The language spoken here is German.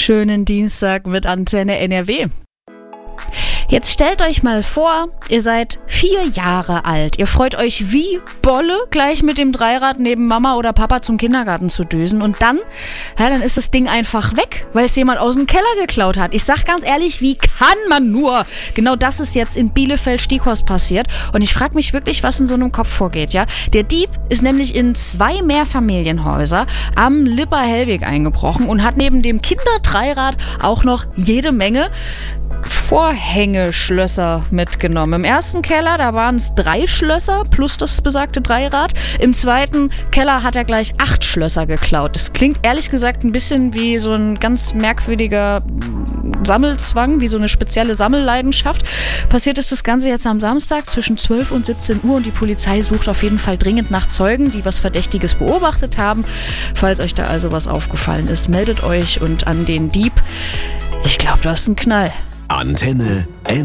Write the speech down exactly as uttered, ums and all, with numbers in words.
Schönen Dienstag mit Antenne N R W. Jetzt stellt euch mal vor, ihr seid vier Jahre alt. Ihr freut euch wie Bolle, gleich mit dem Dreirad neben Mama oder Papa zum Kindergarten zu düsen. Und dann, ja, dann ist das Ding einfach weg, weil es jemand aus dem Keller geklaut hat. Ich sag ganz ehrlich, wie kann man nur? Genau das ist jetzt in Bielefeld-Stieghorst passiert. Und ich frage mich wirklich, was in so einem Kopf vorgeht. Ja? Der Dieb ist nämlich in zwei Mehrfamilienhäuser am Lipper-Hellweg eingebrochen und hat neben dem Kinderdreirad auch noch jede Menge Vorhängeschlösser mitgenommen. Im ersten Keller, da waren es drei Schlösser plus das besagte Dreirad. Im zweiten Keller hat er gleich acht Schlösser geklaut. Das klingt ehrlich gesagt ein bisschen wie so ein ganz merkwürdiger Sammelzwang, wie so eine spezielle Sammelleidenschaft. Passiert ist das Ganze jetzt am Samstag zwischen zwölf und siebzehn Uhr und die Polizei sucht auf jeden Fall dringend nach Zeugen, die was Verdächtiges beobachtet haben. Falls euch da also was aufgefallen ist, meldet euch und an den Dieb. Ich glaube, du hast einen Knall. Antenne N R W.